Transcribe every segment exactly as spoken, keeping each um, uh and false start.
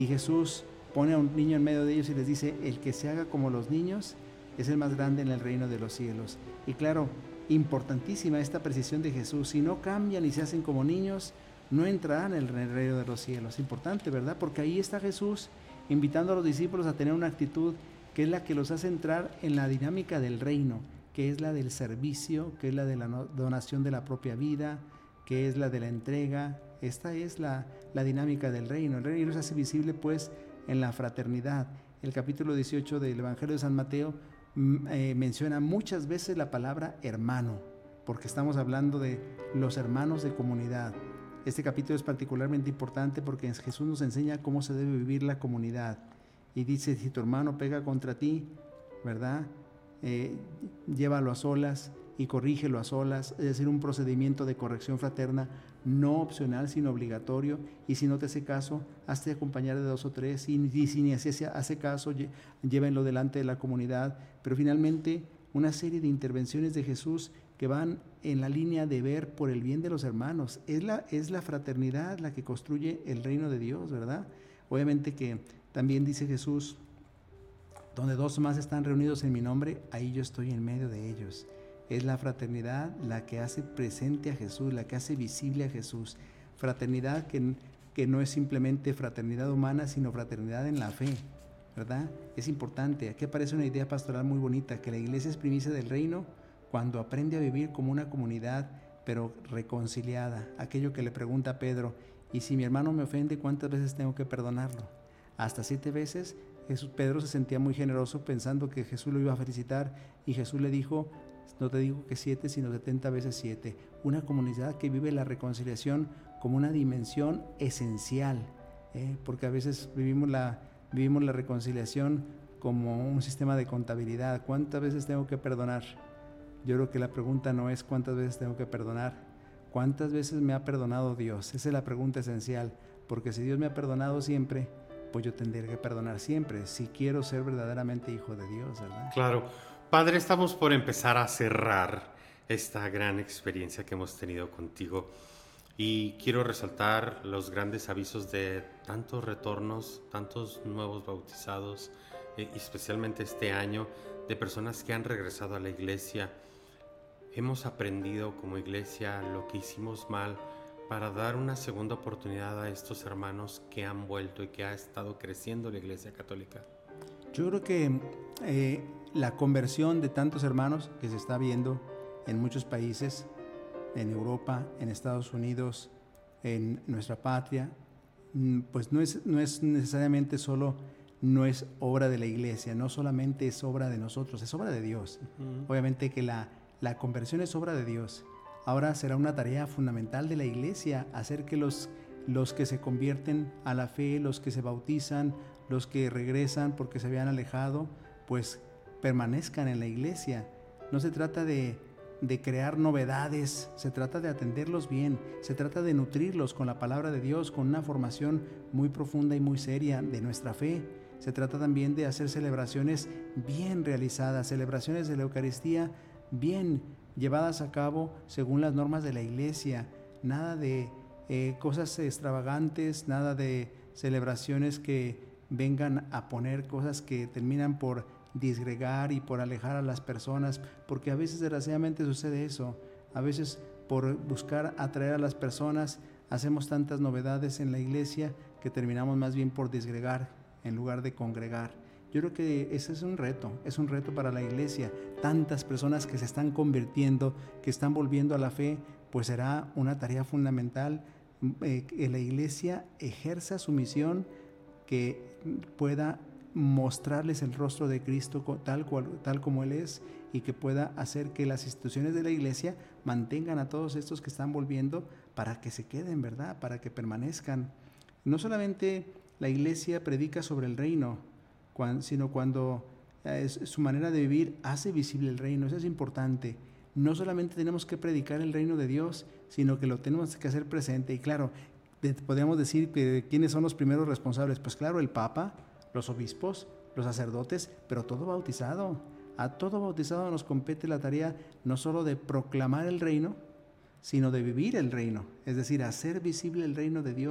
Y Jesús pone a un niño en medio de ellos y les dice, el que se haga como los niños es el más grande en el reino de los cielos. Y claro, importantísima esta precisión de Jesús, si no cambian y se hacen como niños, no entrarán en el reino de los cielos. Importante, ¿verdad? Porque ahí está Jesús invitando a los discípulos a tener una actitud que es la que los hace entrar en la dinámica del reino, que es la del servicio, que es la de la donación de la propia vida, que es la de la entrega. Esta es la, la dinámica del reino. El reino se hace visible pues en la fraternidad. El capítulo dieciocho del Evangelio de San Mateo eh, menciona muchas veces la palabra hermano, porque estamos hablando de los hermanos de comunidad. Este capítulo es particularmente importante porque Jesús nos enseña cómo se debe vivir la comunidad. Y dice, si tu hermano pega contra ti, ¿verdad? Eh, llévalo a solas y corrígelo a solas, es decir, un procedimiento de corrección fraterna no opcional, sino obligatorio. Y si no te hace caso, hazte acompañar de dos o tres, y, y si ni hace, hace caso, llévenlo delante de la comunidad. Pero finalmente, una serie de intervenciones de Jesús que van en la línea de ver por el bien de los hermanos. Es la, es la fraternidad la que construye el reino de Dios, ¿verdad? Obviamente que también dice Jesús, donde dos o más están reunidos en mi nombre, ahí yo estoy en medio de ellos. Es la fraternidad la que hace presente a Jesús, la que hace visible a Jesús. Fraternidad que, que no es simplemente fraternidad humana, sino fraternidad en la fe, ¿verdad? Es importante. Aquí aparece una idea pastoral muy bonita, que la iglesia es primicia del reino cuando aprende a vivir como una comunidad, pero reconciliada. Aquello que le pregunta a Pedro, y si mi hermano me ofende, ¿cuántas veces tengo que perdonarlo? Hasta siete veces. Jesús, Pedro se sentía muy generoso pensando que Jesús lo iba a felicitar, y Jesús le dijo, no te digo que siete, sino setenta veces siete. Una comunidad que vive la reconciliación como una dimensión esencial, ¿eh? Porque a veces vivimos la, vivimos la reconciliación como un sistema de contabilidad. ¿Cuántas veces tengo que perdonar? Yo creo que la pregunta no es cuántas veces tengo que perdonar, ¿cuántas veces me ha perdonado Dios? Esa es la pregunta esencial, porque si Dios me ha perdonado siempre, pues yo tendré que perdonar siempre, si quiero ser verdaderamente hijo de Dios, ¿verdad? Claro. Padre, estamos por empezar a cerrar esta gran experiencia que hemos tenido contigo y quiero resaltar los grandes avisos de tantos retornos, tantos nuevos bautizados, eh, especialmente este año, de personas que han regresado a la iglesia. Hemos aprendido como iglesia lo que hicimos mal para dar una segunda oportunidad a estos hermanos que han vuelto y que ha estado creciendo la iglesia católica. Yo creo que eh, la conversión de tantos hermanos que se está viendo en muchos países, en Europa, en Estados Unidos, en nuestra patria, pues no es, no es necesariamente solo, no es obra de la iglesia, no solamente es obra de nosotros, es obra de Dios. Uh-huh. Obviamente que la, la conversión es obra de Dios. Ahora será una tarea fundamental de la iglesia hacer que los, los que se convierten a la fe, los que se bautizan, los que regresan porque se habían alejado, pues permanezcan en la iglesia. No se trata de, de crear novedades, se trata de atenderlos bien, se trata de nutrirlos con la palabra de Dios, con una formación muy profunda y muy seria de nuestra fe. Se trata también de hacer celebraciones bien realizadas, celebraciones de la Eucaristía bien llevadas a cabo según las normas de la iglesia, nada de eh, cosas extravagantes, nada de celebraciones que vengan a poner cosas que terminan por disgregar y por alejar a las personas, porque a veces desgraciadamente sucede eso. A veces por buscar atraer a las personas hacemos tantas novedades en la iglesia que terminamos más bien por disgregar en lugar de congregar. Yo creo que ese es un reto, es un reto para la iglesia. Tantas personas que se están convirtiendo, que están volviendo a la fe, pues será una tarea fundamental eh, que la iglesia ejerza su misión, que pueda mostrarles el rostro de Cristo tal, cual, tal como Él es, y que pueda hacer que las instituciones de la iglesia mantengan a todos estos que están volviendo para que se queden, ¿verdad? Para que permanezcan. No solamente la iglesia predica sobre el reino, cuando, sino cuando eh, su manera de vivir hace visible el reino. Eso es importante. No solamente tenemos que predicar el reino de Dios, sino que lo tenemos que hacer presente. Y claro, podríamos decir que quiénes son los primeros responsables. Pues claro, el Papa, los obispos, los sacerdotes, pero todo bautizado. A todo bautizado nos compete la tarea no solo de proclamar el reino, sino de vivir el reino. Es decir, hacer visible el reino de Dios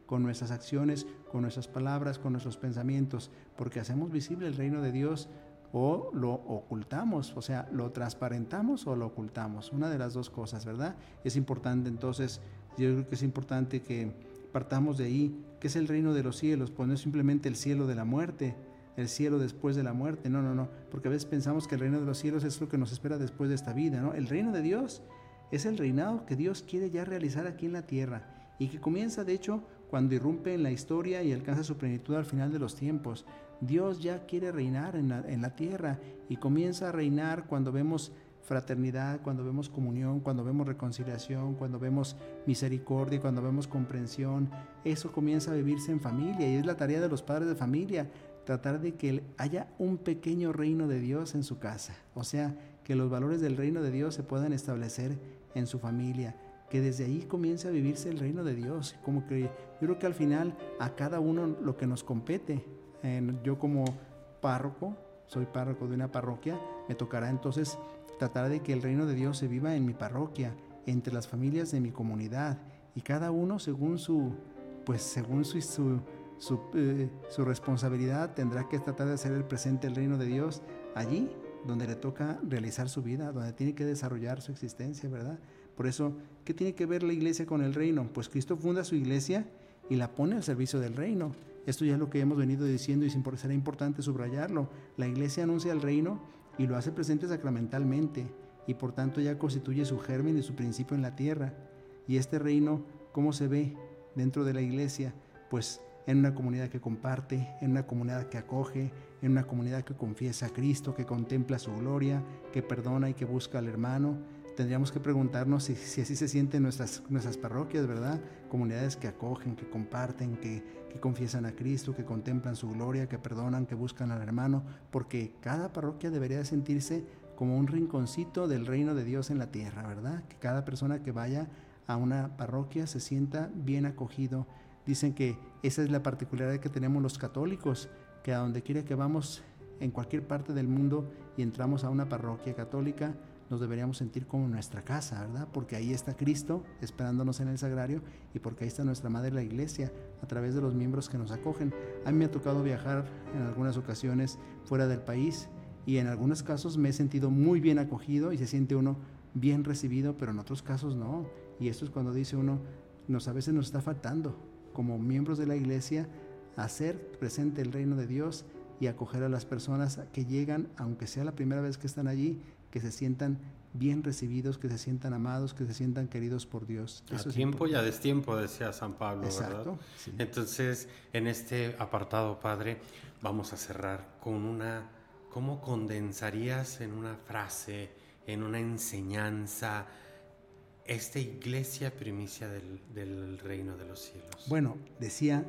con nuestras acciones, con nuestras palabras, con nuestros pensamientos, porque hacemos visible el reino de Dios o lo ocultamos, o sea, lo transparentamos o lo ocultamos, una de las dos cosas, ¿verdad? Es importante entonces, yo creo que es importante que partamos de ahí. ¿Qué es el reino de los cielos? Pues no es simplemente el cielo de la muerte, el cielo después de la muerte, no, no, no, porque a veces pensamos que el reino de los cielos es lo que nos espera después de esta vida, ¿no? El reino de Dios es el reinado que Dios quiere ya realizar aquí en la tierra y que comienza, de hecho, cuando irrumpe en la historia y alcanza su plenitud al final de los tiempos. Dios ya quiere reinar en la, en la tierra y comienza a reinar cuando vemos fraternidad, cuando vemos comunión, cuando vemos reconciliación, cuando vemos misericordia, cuando vemos comprensión. Eso comienza a vivirse en familia y es la tarea de los padres de familia, tratar de que haya un pequeño reino de Dios en su casa, o sea, que los valores del reino de Dios se puedan establecer en su familia, que desde ahí comience a vivirse el reino de Dios, como que yo creo que al final a cada uno lo que nos compete. Eh, yo como párroco, soy párroco de una parroquia, me tocará entonces tratar de que el reino de Dios se viva en mi parroquia, entre las familias de mi comunidad, y cada uno según su, pues según su, su, su, eh, su responsabilidad tendrá que tratar de hacer el presente el reino de Dios allí donde le toca realizar su vida, donde tiene que desarrollar su existencia, ¿verdad? Por eso, ¿qué tiene que ver la iglesia con el reino? Pues Cristo funda su iglesia y la pone al servicio del reino. Esto ya es lo que hemos venido diciendo y será importante subrayarlo. La iglesia anuncia el reino y lo hace presente sacramentalmente y por tanto ya constituye su germen y su principio en la tierra. Y este reino, ¿cómo se ve dentro de la iglesia? Pues en una comunidad que comparte, en una comunidad que acoge, en una comunidad que confiesa a Cristo, que contempla su gloria, que perdona y que busca al hermano. Tendríamos que preguntarnos si, si así se sienten nuestras, nuestras parroquias, ¿verdad? Comunidades que acogen, que comparten, que, que confiesan a Cristo, que contemplan su gloria, que perdonan, que buscan al hermano, porque cada parroquia debería sentirse como un rinconcito del reino de Dios en la tierra, ¿verdad? Que cada persona que vaya a una parroquia se sienta bien acogido. Dicen que esa es la particularidad que tenemos los católicos, que a donde quiera que vamos, en cualquier parte del mundo, y entramos a una parroquia católica, nos deberíamos sentir como en nuestra casa, ¿verdad? Porque ahí está Cristo esperándonos en el sagrario y porque ahí está nuestra Madre la Iglesia a través de los miembros que nos acogen. A mí me ha tocado viajar en algunas ocasiones fuera del país y en algunos casos me he sentido muy bien acogido y se siente uno bien recibido, pero en otros casos no. Y esto es cuando dice uno, nos, a veces nos está faltando como miembros de la Iglesia hacer presente el reino de Dios y acoger a las personas que llegan, aunque sea la primera vez que están allí, que se sientan bien recibidos, que se sientan amados, que se sientan queridos por Dios. Eso a tiempo y a destiempo, decía San Pablo, exacto, ¿verdad? Sí. Entonces, en este apartado, Padre, vamos a cerrar con una... ¿Cómo condensarías en una frase, en una enseñanza, esta iglesia primicia del, del reino de los cielos? Bueno, decía,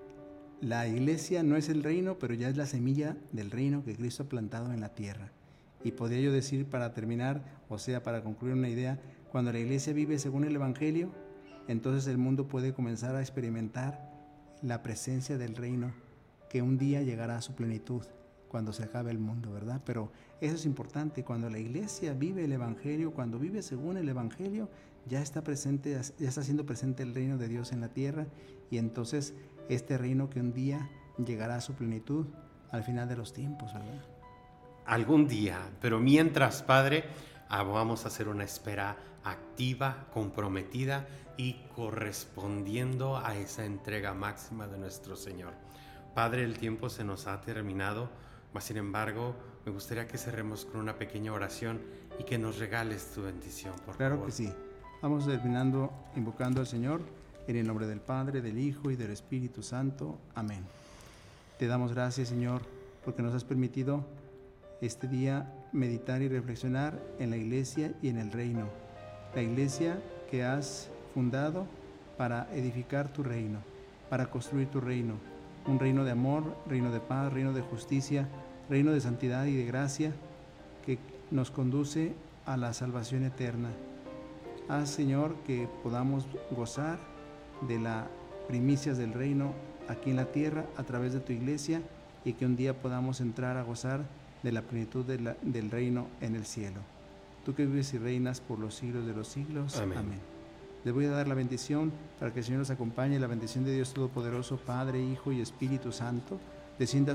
la iglesia no es el reino, pero ya es la semilla del reino que Cristo ha plantado en la tierra. Y podría yo decir, para terminar, o sea, para concluir una idea, cuando la iglesia vive según el Evangelio, entonces el mundo puede comenzar a experimentar la presencia del reino, que un día llegará a su plenitud, cuando se acabe el mundo, ¿verdad? Pero eso es importante, cuando la iglesia vive el Evangelio, cuando vive según el Evangelio, ya está presente, ya está siendo presente el reino de Dios en la tierra, y entonces este reino que un día llegará a su plenitud al final de los tiempos, ¿verdad? Algún día, pero mientras, Padre, vamos a hacer una espera activa, comprometida y correspondiendo a esa entrega máxima de nuestro Señor. Padre, el tiempo se nos ha terminado, mas sin embargo, me gustaría que cerremos con una pequeña oración y que nos regales tu bendición, por claro favor. Que sí. Vamos terminando invocando al Señor en el nombre del Padre, del Hijo y del Espíritu Santo. Amén. Te damos gracias, Señor, porque nos has permitido este día meditar y reflexionar en la iglesia y en el reino. La iglesia que has fundado para edificar tu reino, para construir tu reino. Un reino de amor, reino de paz, reino de justicia, reino de santidad y de gracia que nos conduce a la salvación eterna. Haz, Señor, que podamos gozar de las primicias del reino aquí en la tierra a través de tu iglesia y que un día podamos entrar a gozar de la plenitud de la, del reino en el cielo. Tú que vives y reinas por los siglos de los siglos. Amén. Amén. Les voy a dar la bendición para que el Señor los acompañe. La bendición de Dios Todopoderoso, Padre, Hijo y Espíritu Santo, descienda